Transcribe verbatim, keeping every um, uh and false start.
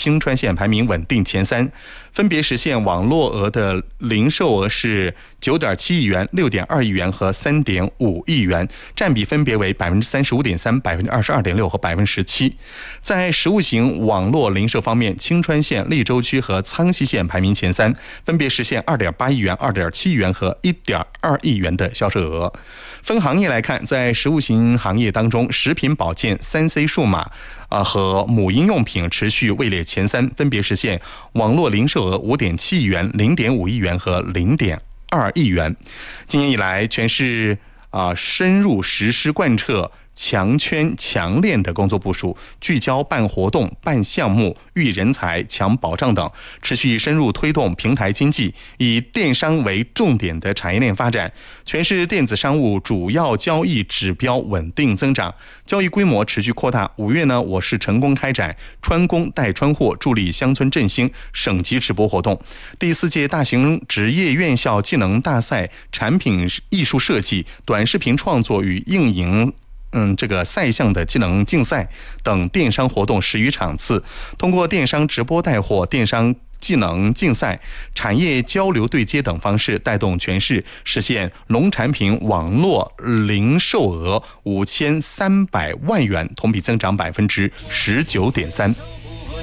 青川县排名稳定前三，分别实现网络额的零售额是 九点七亿元、六点二亿元和 三点五亿元，占比分别为 百分之三十五点三、百分之二十二点六 和 百分之十七。在实物型网络零售方面，青川县、利州区和苍溪县排名前三，分别实现 二点八亿元、二点七亿元和 一点二亿元的销售额。分行业来看，在实物型行业当中，食品保健、三 C 数码呃和母婴用品持续位列前三，分别实现网络零售额 五点七亿元、零点五亿元和 零点二亿元。今年以来，全市啊、呃、深入实施贯彻强圈强链的工作部署，聚焦办活动、办项目、育人才、强保障等，持续深入推动平台经济，以电商为重点的产业链发展。全市电子商务主要交易指标稳定增长，交易规模持续扩大。五月呢，我市成功开展川工带川货，助力乡村振兴省级直播活动。第四届大型职业院校技能大赛产品艺术设计、短视频创作与运营嗯，这个赛项的技能竞赛等电商活动十余场次，通过电商直播带货、电商技能竞赛、产业交流对接等方式，带动全市实现农产品网络零售额五千三百万元，同比增长百分之十九点三。